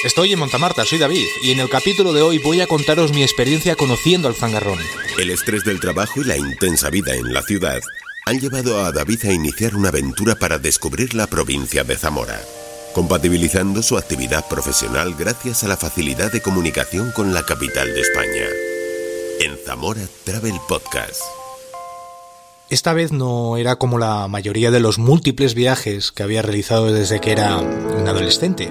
Estoy en Montamarta, soy David, y en el capítulo de hoy voy a contaros mi experiencia conociendo al zangarrón. El estrés del trabajo y la intensa vida en la ciudad han llevado a David a iniciar una aventura para descubrir la provincia de Zamora, compatibilizando su actividad profesional gracias a la facilidad de comunicación con la capital de España. En Zamora Travel Podcast. Esta vez no era como la mayoría de los múltiples viajes que había realizado desde que era un adolescente.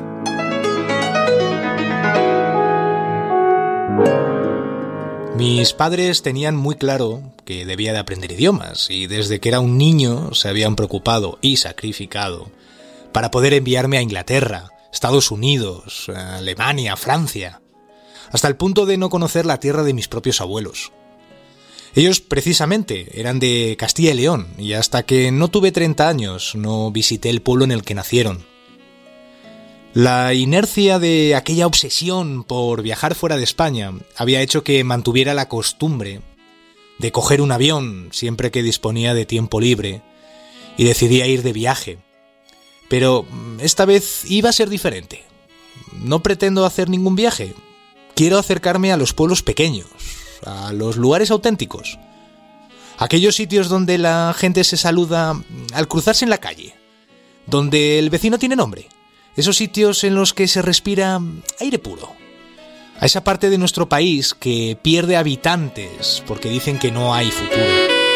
Mis padres tenían muy claro que debía de aprender idiomas y desde que era un niño se habían preocupado y sacrificado para poder enviarme a Inglaterra, Estados Unidos, Alemania, Francia, hasta el punto de no conocer la tierra de mis propios abuelos. Ellos precisamente eran de Castilla y León y hasta que no tuve 30 años no visité el pueblo en el que nacieron. La inercia de aquella obsesión por viajar fuera de España había hecho que mantuviera la costumbre de coger un avión siempre que disponía de tiempo libre y decidía ir de viaje. Pero esta vez iba a ser diferente. No pretendo hacer ningún viaje. Quiero acercarme a los pueblos pequeños, a los lugares auténticos, aquellos sitios donde la gente se saluda al cruzarse en la calle, donde el vecino tiene nombre. Esos sitios en los que se respira aire puro. A esa parte de nuestro país que pierde habitantes porque dicen que no hay futuro.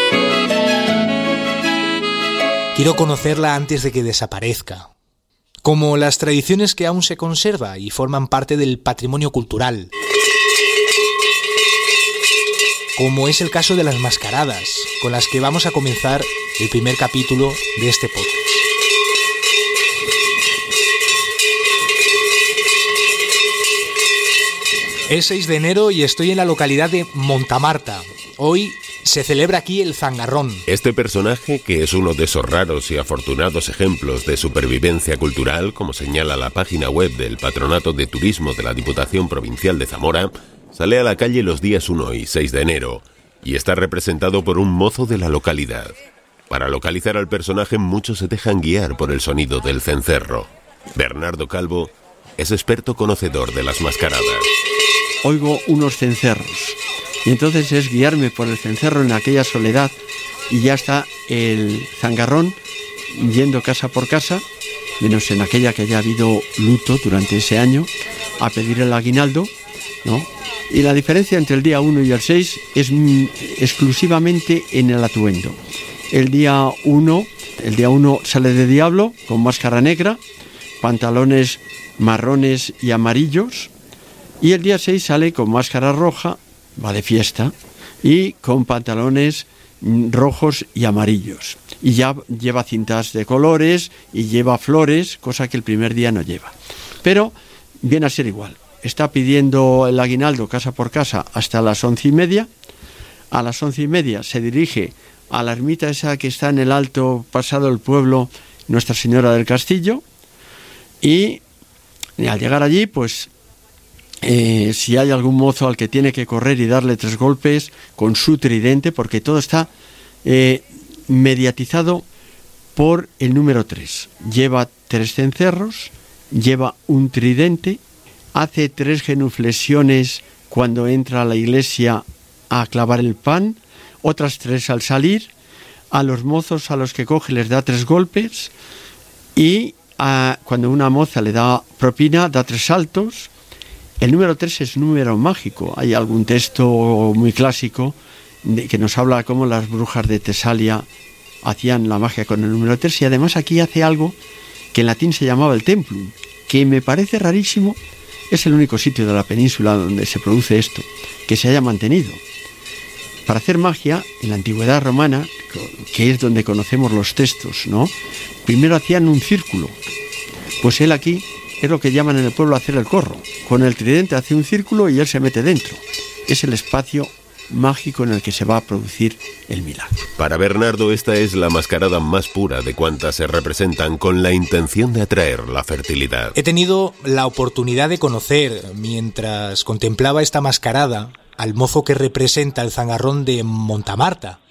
Quiero conocerla antes de que desaparezca. Como las tradiciones que aún se conserva y forman parte del patrimonio cultural. Como es el caso de las mascaradas, con las que vamos a comenzar el primer capítulo de este podcast. Es 6 de enero y estoy en la localidad de Montamarta. Hoy se celebra aquí el zangarrón. Este personaje, que es uno de esos raros y afortunados ejemplos de supervivencia cultural, como señala la página web del Patronato de Turismo de la Diputación Provincial de Zamora, sale a la calle los días 1 y 6 de enero y está representado por un mozo de la localidad. Para localizar al personaje muchos se dejan guiar por el sonido del cencerro. Bernardo Calvo es experto conocedor de las mascaradas. Oigo unos cencerros y entonces es guiarme por el cencerro en aquella soledad y ya está el zangarrón yendo casa por casa, menos en aquella que haya habido luto durante ese año, a pedir el aguinaldo, ¿no? Y la diferencia entre el día 1 y el 6 es exclusivamente en el atuendo. El día 1 sale de diablo con máscara negra, pantalones marrones y amarillos. Y el día 6 sale con máscara roja, va de fiesta, y con pantalones rojos y amarillos. Y ya lleva cintas de colores y lleva flores, cosa que el primer día no lleva. Pero viene a ser igual. Está pidiendo el aguinaldo casa por casa hasta las 11:30. A las 11:30 se dirige a la ermita esa que está en el alto pasado del pueblo, Nuestra Señora del Castillo. Y al llegar allí, pues si hay algún mozo al que tiene que correr y darle 3 golpes con su tridente, porque todo está mediatizado por el número 3. Lleva 3 cencerros, lleva un tridente, hace 3 genuflexiones cuando entra a la iglesia a clavar el pan, otras 3 al salir. A los mozos a los que coge les da 3 golpes y cuando una moza le da propina da 3 saltos. El número 3 es número mágico. Hay algún texto muy clásico que nos habla cómo las brujas de Tesalia hacían la magia con el número 3 y además aquí hace algo que en latín se llamaba el templum, que me parece rarísimo. Es el único sitio de la península donde se produce esto, que se haya mantenido. Para hacer magia, en la antigüedad romana, que es donde conocemos los textos, ¿no? Primero hacían un círculo. Pues él aquí es lo que llaman en el pueblo hacer el corro. Con el tridente hace un círculo y él se mete dentro. Es el espacio mágico en el que se va a producir el milagro. Para Bernardo, esta es la mascarada más pura de cuantas se representan con la intención de atraer la fertilidad. He tenido la oportunidad de conocer, mientras contemplaba esta mascarada, al mozo que representa el zangarrón de Montamarta,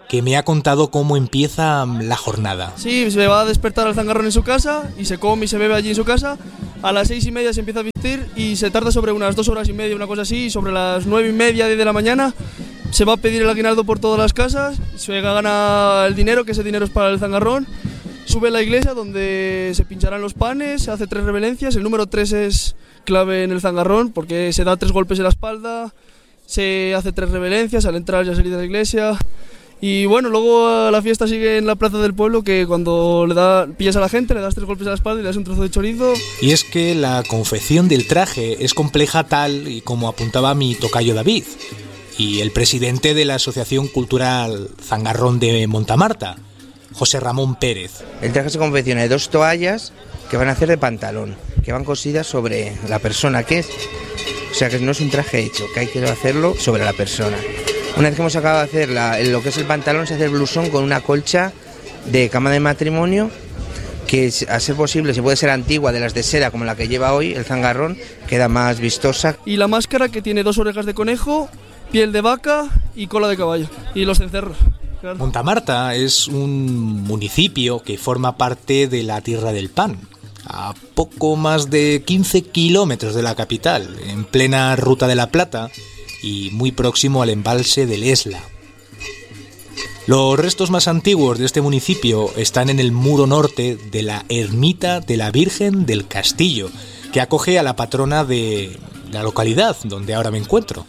que me ha contado cómo empieza la jornada. Sí, se va a despertar al zangarrón en su casa y se come y se bebe allí en su casa. A las 6:30 se empieza a vestir y se tarda sobre unas 2 horas y media, una cosa así. Y sobre las 9:30, 10 de la mañana se va a pedir el aguinaldo por todas las casas, se gana el dinero, que ese dinero es para el zangarrón. Sube a la iglesia donde se pincharán los panes, se hace 3 reverencias. El número 3 es clave en el zangarrón porque se da 3 golpes en la espalda, se hace 3 reverencias al entrar y al salir de la iglesia. Y bueno, luego la fiesta sigue en la plaza del pueblo, que cuando pillas a la gente, le das 3 golpes a la espalda y le das un trozo de chorizo. Y es que la confección del traje es compleja tal y como apuntaba mi tocayo David y el presidente de la Asociación Cultural Zangarrón de Montamarta, José Ramón Pérez. El traje se confecciona de 2 toallas que van a hacer de pantalón, que van cosidas sobre la persona que es. O sea que no es un traje hecho, que hay que hacerlo sobre la persona. Una vez que hemos acabado de hacer lo que es el pantalón, se hace el blusón con una colcha de cama de matrimonio, que a ser posible, si puede ser antigua, de las de seda como la que lleva hoy el zangarrón, queda más vistosa. Y la máscara, que tiene 2 orejas de conejo, piel de vaca y cola de caballo, y los cencerros. Claro. Montamarta es un municipio que forma parte de la Tierra del Pan, a poco más de 15 kilómetros de la capital, en plena Ruta de la Plata y muy próximo al embalse del Esla. Los restos más antiguos de este municipio están en el muro norte de la ermita de la Virgen del Castillo, que acoge a la patrona de la localidad donde ahora me encuentro.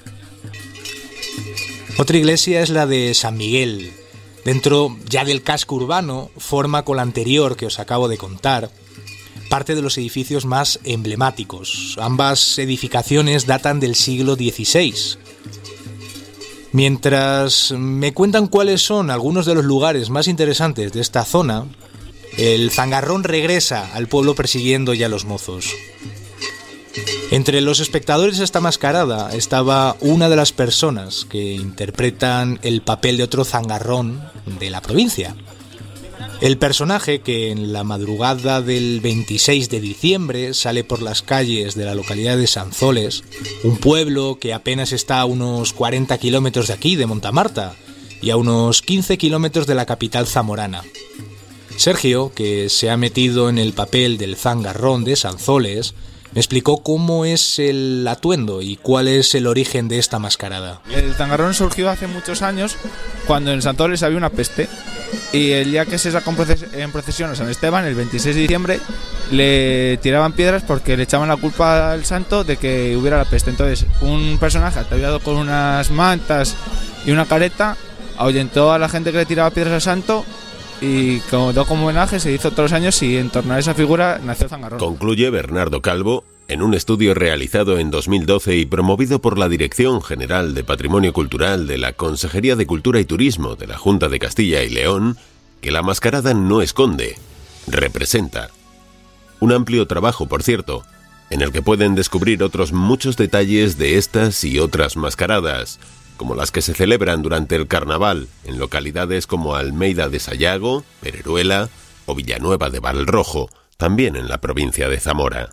Otra iglesia es la de San Miguel. Dentro ya del casco urbano, forma con la anterior que os acabo de contar, parte de los edificios más emblemáticos. Ambas edificaciones datan del siglo XVI. Mientras me cuentan cuáles son algunos de los lugares más interesantes de esta zona, el zangarrón regresa al pueblo persiguiendo ya a los mozos. Entre los espectadores de esta mascarada estaba una de las personas que interpretan el papel de otro zangarrón de la provincia. El personaje que en la madrugada del 26 de diciembre sale por las calles de la localidad de Sanzoles, un pueblo que apenas está a unos 40 kilómetros de aquí, de Montamarta, y a unos 15 kilómetros de la capital zamorana. Sergio, que se ha metido en el papel del zangarrón de Sanzoles, me explicó cómo es el atuendo y cuál es el origen de esta mascarada. El zangarrón surgió hace muchos años, cuando en Sanzoles había una peste, y el día que se sacó en procesión a San Esteban, el 26 de diciembre, le tiraban piedras porque le echaban la culpa al santo de que hubiera la peste. Entonces, un personaje ataviado con unas mantas y una careta ahuyentó a la gente que le tiraba piedras al santo, y como homenaje se hizo todos los años, y en torno a esa figura nació el zangarrón. Concluye Bernardo Calvo en un estudio realizado en 2012 y promovido por la Dirección General de Patrimonio Cultural de la Consejería de Cultura y Turismo de la Junta de Castilla y León, que la mascarada no esconde, representa. Un amplio trabajo, por cierto, en el que pueden descubrir otros muchos detalles de estas y otras mascaradas, como las que se celebran durante el carnaval en localidades como Almeida de Sayago, Pereruela o Villanueva de Valrojo, también en la provincia de Zamora.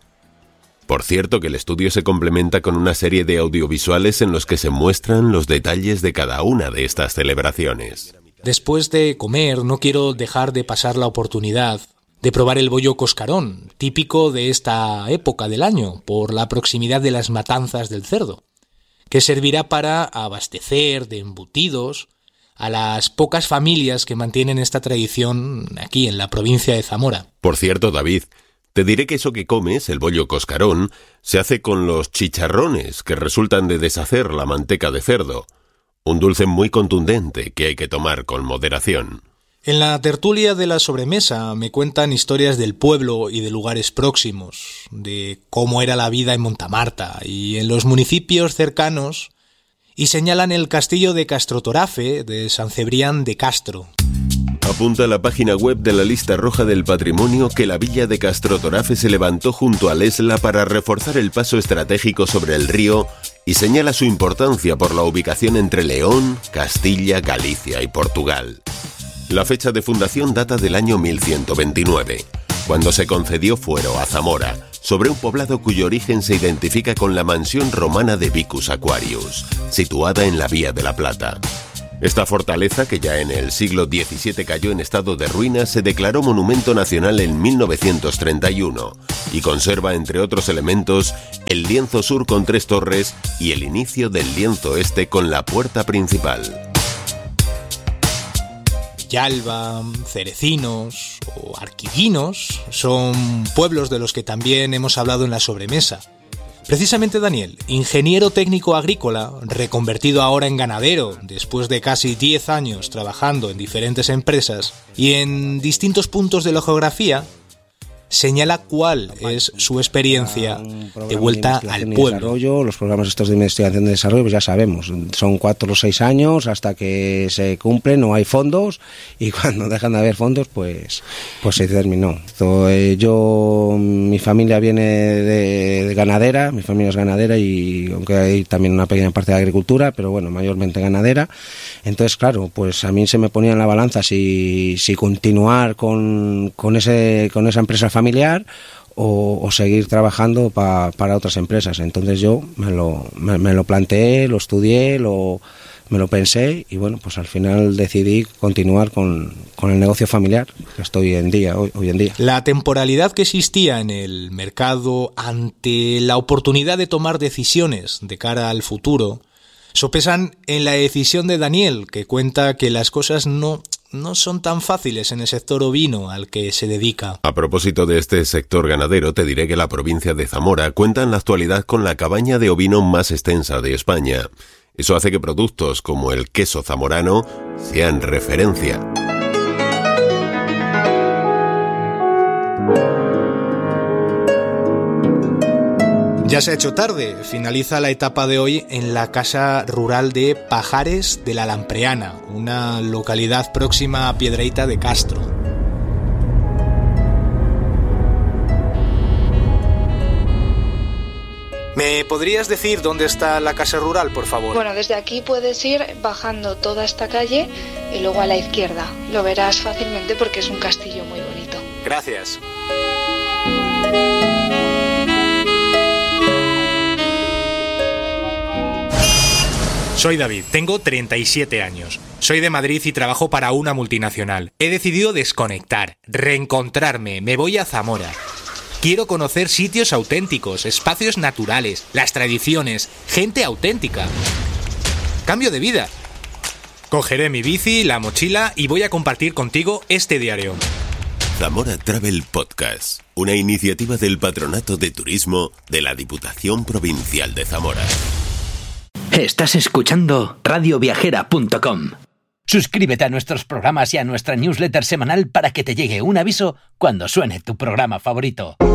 Por cierto, que el estudio se complementa con una serie de audiovisuales en los que se muestran los detalles de cada una de estas celebraciones. Después de comer, no quiero dejar de pasar la oportunidad de probar el bollo coscarón, típico de esta época del año, por la proximidad de las matanzas del cerdo, que servirá para abastecer de embutidos a las pocas familias que mantienen esta tradición aquí en la provincia de Zamora. Por cierto, David, te diré que eso que comes, el bollo coscarón, se hace con los chicharrones que resultan de deshacer la manteca de cerdo, un dulce muy contundente que hay que tomar con moderación. En la tertulia de la sobremesa me cuentan historias del pueblo y de lugares próximos, de cómo era la vida en Montamarta y en los municipios cercanos, y señalan el castillo de Castrotorafe de San Cebrián de Castro. Apunta a la página web de la Lista Roja del Patrimonio que la villa de Castrotorafe se levantó junto al Esla para reforzar el paso estratégico sobre el río y señala su importancia por la ubicación entre León, Castilla, Galicia y Portugal. La fecha de fundación data del año 1129, cuando se concedió fuero a Zamora, sobre un poblado cuyo origen se identifica con la mansión romana de Vicus Aquarius, situada en la Vía de la Plata. Esta fortaleza, que ya en el siglo XVII cayó en estado de ruina, se declaró monumento nacional en 1931 y conserva, entre otros elementos, el lienzo sur con 3 torres y el inicio del lienzo este con la puerta principal. Yalba, Cerecinos o Arquillinos son pueblos de los que también hemos hablado en la sobremesa. Precisamente Daniel, ingeniero técnico agrícola, reconvertido ahora en ganadero, después de casi 10 años trabajando en diferentes empresas y en distintos puntos de la geografía, señala cuál es su experiencia de vuelta al pueblo. Los programas estos de investigación y desarrollo, pues ya sabemos, son 4 o 6 años hasta que se cumplen, no hay fondos, y cuando dejan de haber fondos, pues se terminó. Mi familia viene de ganadera, mi familia es ganadera, y aunque hay también una pequeña parte de agricultura, pero bueno, mayormente ganadera. Entonces, claro, pues a mí se me ponía en la balanza si continuar con esa empresa familiar o seguir trabajando para otras empresas. Entonces yo me lo planteé, lo estudié, me lo pensé, y bueno, pues al final decidí continuar con el negocio familiar que estoy hoy en día. La temporalidad que existía en el mercado ante la oportunidad de tomar decisiones de cara al futuro sopesan en la decisión de Daniel, que cuenta que las cosas no son tan fáciles en el sector ovino al que se dedica. A propósito de este sector ganadero, te diré que la provincia de Zamora cuenta en la actualidad con la cabaña de ovino más extensa de España. Eso hace que productos como el queso zamorano sean referencia. Ya se ha hecho tarde, finaliza la etapa de hoy en la casa rural de Pajares de la Lampreana, una localidad próxima a Piedrahita de Castro. ¿Me podrías decir dónde está la casa rural, por favor? Bueno, desde aquí puedes ir bajando toda esta calle y luego a la izquierda. Lo verás fácilmente porque es un castillo muy bonito. Gracias. Soy David, tengo 37 años. Soy de Madrid y trabajo para una multinacional. He decidido desconectar, reencontrarme, me voy a Zamora. Quiero conocer sitios auténticos, espacios naturales, las tradiciones, gente auténtica. Cambio de vida. Cogeré mi bici, la mochila y voy a compartir contigo este diario. Zamora Travel Podcast, una iniciativa del Patronato de Turismo de la Diputación Provincial de Zamora. Estás escuchando radioviajera.com. Suscríbete a nuestros programas y a nuestra newsletter semanal para que te llegue un aviso cuando suene tu programa favorito.